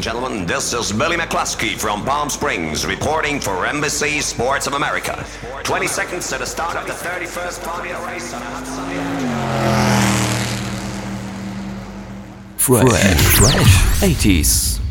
and gentlemen. This is Billy McCluskey from Palm Springs reporting for NBC Sports of America. 20 seconds to the start of the 31st Formula race on a hot Sunday afternoon. Fresh 80s.